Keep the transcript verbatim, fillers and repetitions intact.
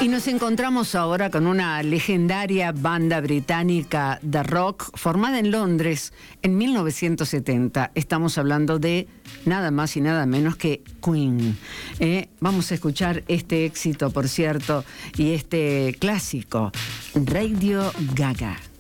Y nos encontramos ahora con una legendaria banda británica de rock formada en Londres en mil novecientos setenta. Estamos hablando de nada más y nada menos que Queen. Eh, vamos a escuchar este éxito, por cierto, y este clásico, Radio Gaga.